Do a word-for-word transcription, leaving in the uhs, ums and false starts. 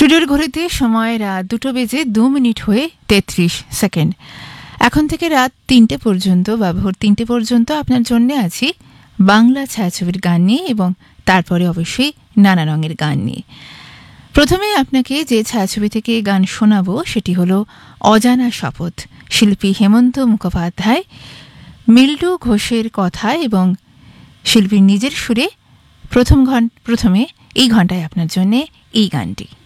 স্টুডিওর ঘড়িতে সময় রাত দুটো বেজে দু মিনিট হয়ে তেত্রিশ সেকেন্ড। এখন থেকে রাত তিনটে পর্যন্ত বা ভোর তিনটে পর্যন্ত আপনার জন্য আছি বাংলা ছায়াছবির গান নিয়ে এবং তারপরে অবশ্যই নানা রঙের গান নিয়ে। প্রথমে আপনাকে যে ছায়াছবি থেকে গান শোনাবো সেটি হলো অজানা শপথ, শিল্পী হেমন্ত মুখোপাধ্যায়, মিল্টু ঘোষের কথায় এবং শিল্পীর নিজের সুরে প্রথম ঘন প্রথমে এই ঘন্টায় আপনার জন্য এই গানটি।